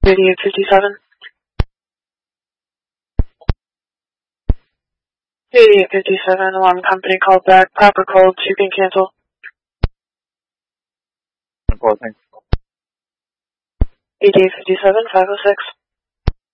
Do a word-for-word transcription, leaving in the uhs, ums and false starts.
eighty-eight fifty-seven. eighty-eight fifty-seven, alarm company called back. Proper codes, you can cancel. Important. eighty-eight fifty-seven, five oh six.